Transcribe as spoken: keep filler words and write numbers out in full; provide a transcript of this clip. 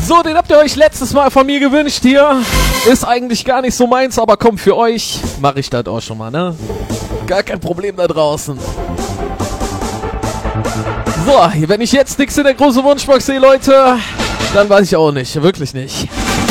So, den habt ihr euch letztes Mal von mir gewünscht hier. Ist eigentlich gar nicht so meins, aber komm, für euch mache ich das auch schon mal, ne? Gar kein Problem da draußen. So, wenn ich jetzt nichts in der großen Wunschbox sehe, Leute, dann weiß ich auch nicht, wirklich nicht.